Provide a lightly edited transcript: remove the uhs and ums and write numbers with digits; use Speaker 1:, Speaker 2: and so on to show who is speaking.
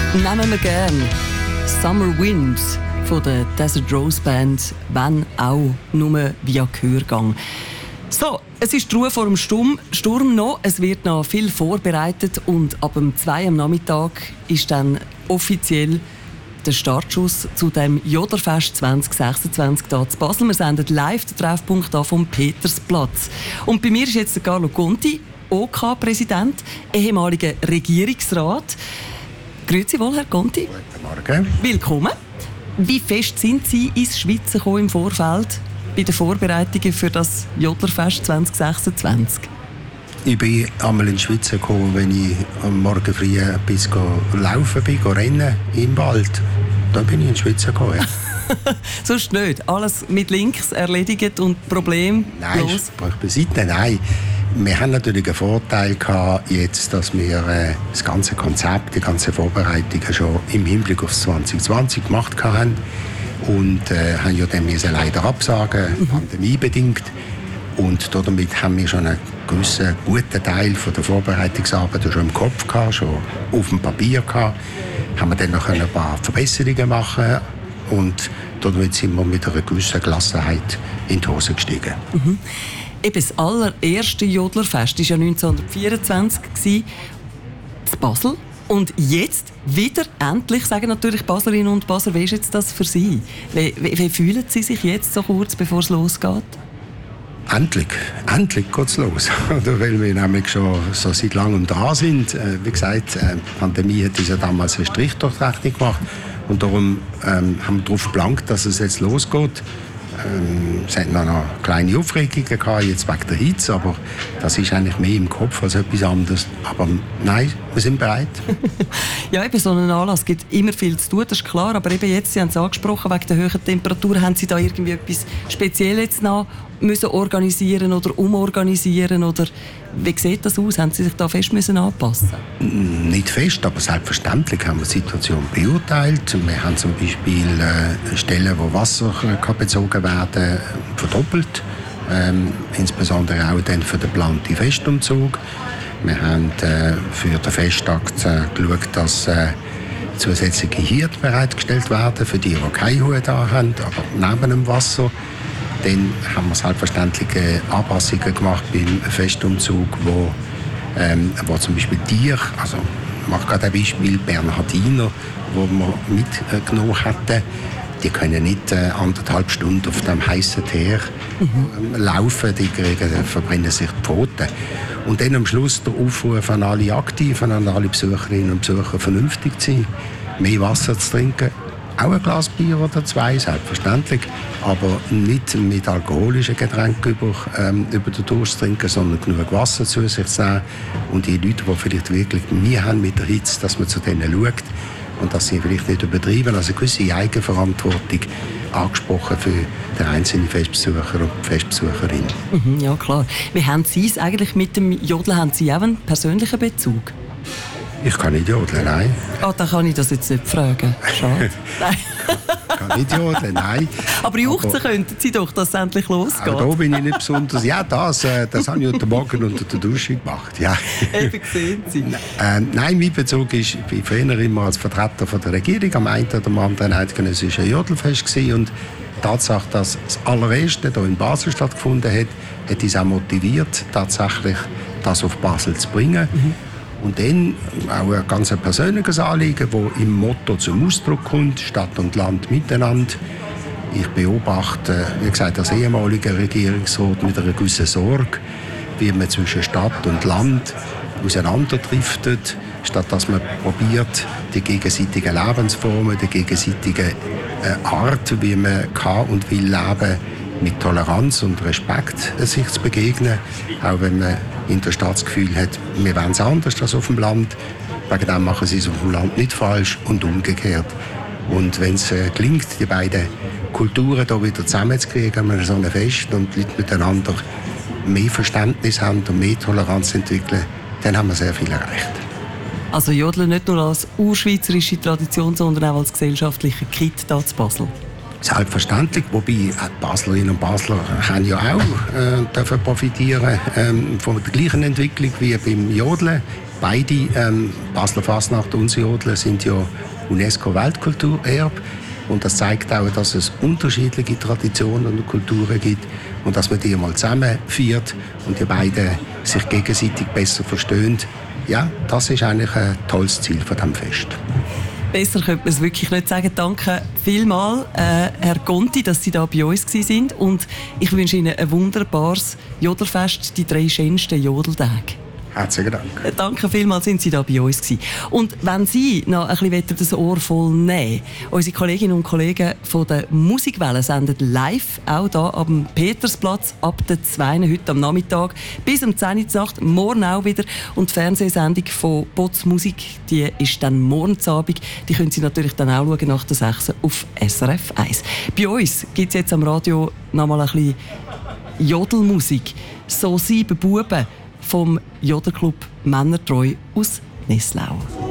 Speaker 1: Nehmen wir gern Summer Wind von der Desert Rose Band, wenn auch nur via Gehörgang. So, es ist die Ruhe vor dem Sturm noch. Es wird noch viel vorbereitet und ab dem 2 am Nachmittag ist dann offiziell der Startschuss zu dem Jodlerfest 2026 hier zu Basel. Wir senden live den Treffpunkt an vom Petersplatz. Und bei mir ist jetzt der Carlo Conti, OK-Präsident, ehemaliger Regierungsrat. Grüezi wohl, Herr Conti.
Speaker 2: Guten Morgen.
Speaker 1: Willkommen. Wie fest sind Sie ins Schweizer gekommen im Vorfeld bei den Vorbereitungen für das Jodlerfest 2026?
Speaker 2: Ich bin einmal in die Schweiz gekommen, wenn ich am Morgen früh bis laufen bin, rennen im Wald. Dann bin ich in die Schweiz gekommen. Ja.
Speaker 1: Sonst nicht? Alles mit links erledigt und Problem
Speaker 2: Nein,
Speaker 1: los?
Speaker 2: Nein, beiseite, nein. Wir haben natürlich einen Vorteil gehabt, jetzt, dass wir das ganze Konzept, die ganze Vorbereitung schon im Hinblick auf 2020 gemacht haben. Und haben ja dann leider absagen, pandemiebedingt. Und damit haben wir schon einen gewissen guten Teil von der Vorbereitungsarbeit schon im Kopf gehabt, schon auf dem Papier gehabt. Haben wir dann noch ein paar Verbesserungen machen und damit sind wir mit einer gewissen Gelassenheit in die Hose gestiegen.
Speaker 1: Mhm. Eben das allererste Jodlerfest war ja 1924 in Basel. Und jetzt wieder endlich, sagen natürlich Baslerinnen und Basler, wie ist jetzt das für Sie? Wie fühlen Sie sich jetzt so kurz, bevor es losgeht?
Speaker 2: Endlich geht es los. Weil wir nämlich schon so seit langem da sind. Wie gesagt, die Pandemie hat uns ja damals einen Strich durch die Rechnung gemacht. Und darum haben wir darauf geblankt, dass es jetzt losgeht. Es hat noch eine kleine Aufregung gehabt, jetzt wegen der Hitze, aber das ist eigentlich mehr im Kopf als etwas anderes. Aber nein, wir sind bereit.
Speaker 1: Ja, eben so einen Anlass gibt immer viel zu tun, das ist klar. Aber eben jetzt, Sie haben es angesprochen, wegen der hohen Temperatur, haben Sie da irgendwie etwas Spezielles jetzt noch müssen organisieren oder umorganisieren? Oder wie sieht das aus? Haben Sie sich da fest müssen anpassen?
Speaker 2: Nicht fest, aber selbstverständlich haben wir die Situation beurteilt. Wir haben zum Beispiel Stellen, wo Wasser bezogen werden, verdoppelt. Insbesondere auch dann für den geplanten Festumzug. Wir haben für den Festakt geschaut, dass zusätzliche Hirte bereitgestellt werden für die keine Hut da haben, aber neben dem Wasser. Dann haben wir selbstverständlich Anpassungen gemacht beim Festumzug, wo zum Beispiel Tiere, also ich mache gerade ein Beispiel, Bernhardiner, wo wir mitgenommen hatten, die können nicht 1,5 Stunden auf dem heißen Teer laufen, die verbrennen sich die Pfoten. Und dann am Schluss der Aufruf an alle Aktiven, an alle Besucherinnen und Besucher, vernünftig zu sein, mehr Wasser zu trinken. Auch ein Glas Bier oder 2, selbstverständlich. Aber nicht mit alkoholischen Getränken über den Durst trinken, sondern genug Wasser zu sich zu nehmen. Und die Leute, die vielleicht wirklich Mühe haben mit der Hitze, dass man zu denen schaut und dass sie vielleicht nicht übertreiben. Also eine gewisse Eigenverantwortung angesprochen für den einzelnen Festbesucher und Festbesucherin.
Speaker 1: Ja, klar. Wie haben Sie es eigentlich mit dem Jodeln? Haben Sie auch einen persönlichen Bezug?
Speaker 2: Ich kann nicht jodeln, nein.
Speaker 1: Ah, dann kann ich das jetzt nicht fragen. Schade. Nein.
Speaker 2: Kann nicht jodeln, nein.
Speaker 1: Aber juchzen könnten Sie doch, dass es endlich losgeht.
Speaker 2: Aber da bin ich nicht besonders. Ja, das habe ich heute Morgen unter der Dusche gemacht. Ja.
Speaker 1: Eben sehen Sie.
Speaker 2: Nein, mein Bezug ist, ich war früher immer als Vertreter von der Regierung am einen oder am anderen eidgenössischen Jodelfest gewesen. Und die Tatsache, dass das allererste hier in Basel stattgefunden hat, hat uns auch motiviert, tatsächlich das auf Basel zu bringen. Und dann auch ein ganz persönliches Anliegen, das im Motto zum Ausdruck kommt, Stadt und Land miteinander. Ich beobachte, wie gesagt, als ehemaliger Regierungsrat mit einer gewissen Sorge, wie man zwischen Stadt und Land auseinanderdriftet, statt dass man probiert, die gegenseitigen Lebensformen, die gegenseitige Art, wie man kann und will leben, mit Toleranz und Respekt sich zu begegnen, auch wenn man in der Stadt das Gefühl hat, wir wollen es anders als auf dem Land. Wegen dem machen sie es auf dem Land nicht falsch und umgekehrt. Und wenn es gelingt, die beiden Kulturen hier wieder zusammenzukriegen an so einem Fest und die Leute miteinander mehr Verständnis haben und mehr Toleranz entwickeln, dann haben wir sehr viel erreicht.
Speaker 1: Also Jodeln nicht nur als urschweizerische Tradition, sondern auch als gesellschaftlicher Kit hier zu Basel.
Speaker 2: Selbstverständlich, wobei die Baslerinnen und Basler haben ja auch dürfen profitieren von der gleichen Entwicklung wie beim Jodeln. Beide, Basler Fasnacht und Jodeln, sind ja UNESCO-Weltkulturerbe. Und das zeigt auch, dass es unterschiedliche Traditionen und Kulturen gibt und dass man die mal zusammenführt und die beiden sich gegenseitig besser verstehen. Ja, das ist eigentlich ein tolles Ziel von diesem Fest.
Speaker 1: Besser könnte man es wirklich nicht sagen. Danke vielmals, Herr Conti, dass Sie da bei uns waren. Und ich wünsche Ihnen ein wunderbares Jodelfest, die 3 schönsten Jodeltage.
Speaker 2: Herzlichen Dank.
Speaker 1: Danke vielmals, sind Sie da bei uns gewesen. Und wenn Sie noch ein bisschen das Ohr voll nehmen, unsere Kolleginnen und Kollegen von der Musikwelle senden live, auch hier am Petersplatz, ab der 2 heute am Nachmittag bis um 10 Uhr Nacht, morgen auch wieder. Und die Fernsehsendung von Boz Musik, die ist dann morgen Abend. Die können Sie natürlich dann auch schauen nach der 6 auf SRF 1. Bei uns gibt es jetzt am Radio noch mal ein bisschen Jodelmusik. So 7 Buben vom Jodelclub Männertreu aus Nesslau.